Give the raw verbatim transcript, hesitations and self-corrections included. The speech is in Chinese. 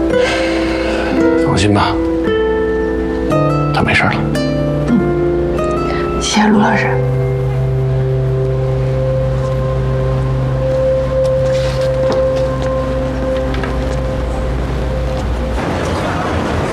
放心吧，他没事了。 嗯，谢谢陆老师。